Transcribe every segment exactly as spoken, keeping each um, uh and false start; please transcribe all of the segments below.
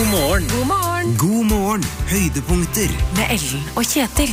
morgen. God morgen. God morgen. Høydepunkter. Med Ellen og Kjetil.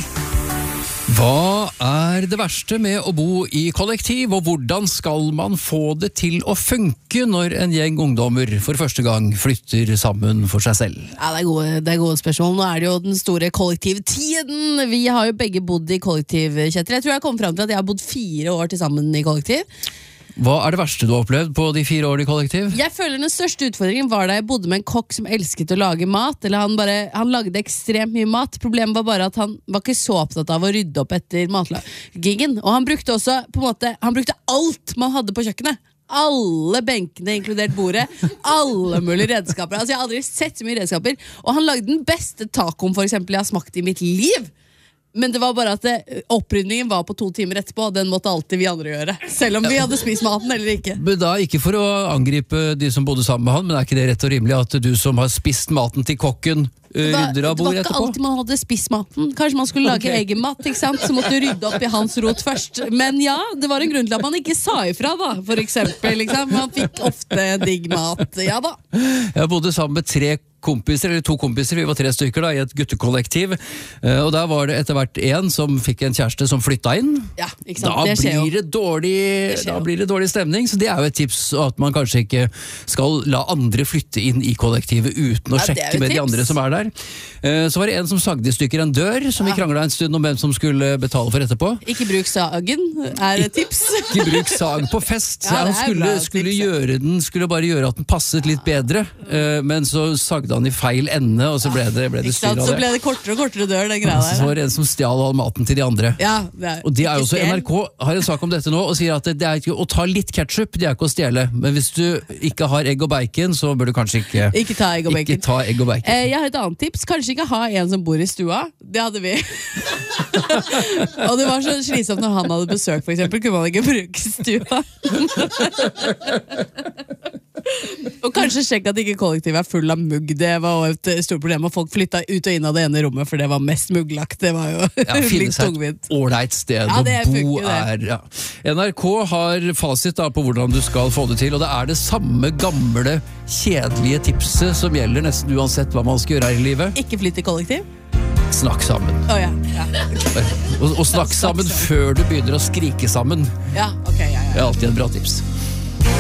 Hva er det verste med å bo i kollektiv, og hvordan skal man få det til å funke når en gjeng ungdommer for første gang flytter sammen for seg selv? Ja, det er gode, det er gode spørsmål. Nå er det jo den store kollektivtiden. Vi har jo begge bodd i kollektiv, Kjetil. Jeg tror jeg kom frem til at jeg har bodd fire år til sammen i kollektiv. Hva er det verste du har opplevd på de fire årene i kollektiv? Jeg føler den største utfordringen var da jeg bodde med en kokk som elsket å lage mat. Eller han, bare, han lagde ekstremt mye mat. Problemet var bare at han var ikke så opptatt av å rydde opp etter matlagingen. Og han brukte også på en måte, han brukte alt man hadde på kjøkkenet. Alle benkene, inkludert bordet. Alle mulige redskaper. Altså Jeg har aldri sett så mye redskaper. Og han lagde den beste tacoen for eksempel jeg har smakt i mitt liv. Men det var bare at det, opprydningen var på to timer etterpå, og den måtte alltid vi andre gjøre. Selv om vi hadde spist maten eller ikke. Men da Ikke for å angripe de som bodde sammen med han, men er ikke det rett og rimelig at du som har spist maten til kokken, rydder av bordet etterpå? Det var ikke alltid man hadde spist maten. Kanskje man skulle lage okay. egen mat, ikke sant? Så måtte du rydde opp i hans rot først. Men ja, det var en grunn til at man ikke sa ifra da, for eksempel. Liksom. Man fikk ofte digg mat, ja da. Jeg bodde sammen med tre kompiser, eller to kompiser, vi var tre stykker da, i et guttekollektiv, og der var det etter hvert en som fikk en kjæreste som flytta inn. Ja, ikke sant? Da det skjer blir det, dårlig, det da blir det dårlig stemning, så det er jo et tips at man kanskje ikke skal la andre flytte inn i kollektivet uten å ja, sjekke med tips. De andre som er der. Så var det en som sagde i stykker en dør, som ja. vi kranglet en stund om hvem som skulle betale for etterpå. Ikke bruk sagen, er et tips. Ikke bruk sag på fest. Ja, han skulle, skulle, gjøre den, skulle bare gjøre at den passet litt bedre, men så sagde han i feil ende, og så ble det, ble det styr av det. Så ble det kortere og kortere dør, den greia der. Så var det en som stjal all maten til de andre. Ja, det er, og det er jo også, N R K har en sak om dette nå, og sier at det er ikke å ta litt ketchup, det er ikke å stjele. Men hvis du ikke har egg og bacon, så bør du kanskje ikke Ikke ta egg og bacon. Ikke ta egg og bacon. Eh, jeg har et annet tips. Kanskje ikke ha en som bor i stua. Det hadde vi. Og det var så slitsomt når han hadde besøk, for eksempel. Kunne man ikke bruke stua. Og kanskje sjekk at ikke kollektivet er full av mugg. Det var et stort problem, og folk flytta ut og inn av det ene rommet, for det var mest mugglagt. Det var jo ja, litt tungvint. Ålreit sted ja, å bo er. Ja. N R K har fasit da på hvordan du skal få det til, og det er det samme gamle, kjedelige tipset som gjelder nesten uansett hva man skal gjøre her i livet. Ikke flytt i kollektiv? Snakk sammen. Oh, ja. Ja. og, og snakk sammen før du begynner å skrike sammen. Ja, ok, ja, ja. Det er alltid et bra tips.